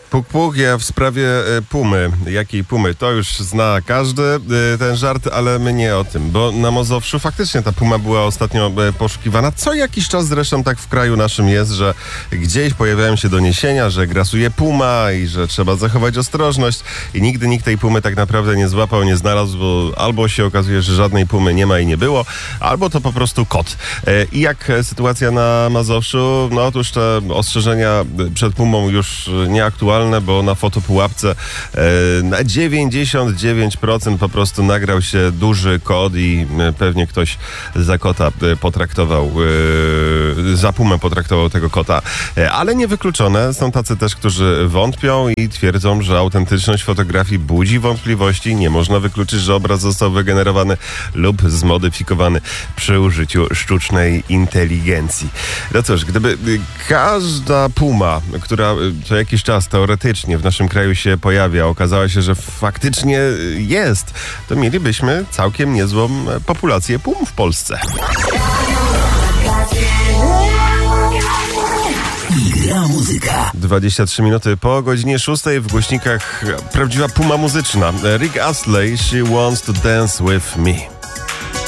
Puk, puk, ja w sprawie Pumy. Jakiej Pumy? To już zna każdy ten żart, ale my nie o tym, bo na Mazowszu faktycznie ta Puma była ostatnio poszukiwana. Co jakiś czas zresztą tak w kraju naszym jest, że gdzieś pojawiają się doniesienia, że grasuje Puma i że trzeba zachować ostrożność i nigdy nikt tej Pumy tak naprawdę nie złapał, nie znalazł, bo albo się okazuje, że żadnej Pumy nie ma i nie było, albo to po prostu kot. I jak sytuacja na Mazowszu? No otóż te ostrzeżenia przed Pumą już nieaktualne, bo na fotopułapce na 99% po prostu nagrał się duży kot i pewnie ktoś za kota potraktował, za Pumę potraktował tego kota. Ale niewykluczone są tacy też, którzy wątpią i twierdzą, że autentyczność fotografii budzi wątpliwości. Nie można wykluczyć, że obraz został wygenerowany lub zmodyfikowany przy użyciu sztucznej inteligencji. No cóż, gdyby każda Puma, która co jakiś czas teoretycznie w naszym kraju się pojawia, okazała się, że faktycznie jest, to mielibyśmy całkiem niezłą populację Pum w Polsce. Gra muzyka. 23 minuty po godzinie 6 w głośnikach prawdziwa Puma muzyczna. Rick Astley, She Wants to Dance With Me.